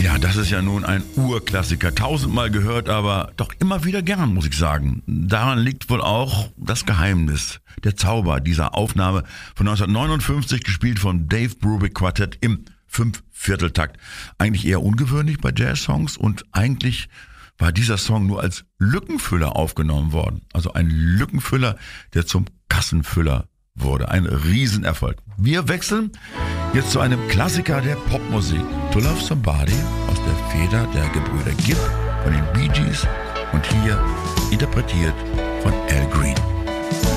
Ja, das ist ja nun ein Urklassiker. Tausendmal gehört, aber doch immer wieder gern, muss ich sagen. Daran liegt wohl auch das Geheimnis, der Zauber dieser Aufnahme von 1959, gespielt von Dave Brubeck Quartett im 5/4-Takt. Eigentlich eher ungewöhnlich bei Jazz-Songs und eigentlich war dieser Song nur als Lückenfüller aufgenommen worden. Also ein Lückenfüller, der zum Kassenfüller wurde. Ein Riesenerfolg. Wir wechseln jetzt zu einem Klassiker der Popmusik. To Love Somebody aus der Feder der Gebrüder Gibb von den Bee Gees und hier interpretiert von Al Green.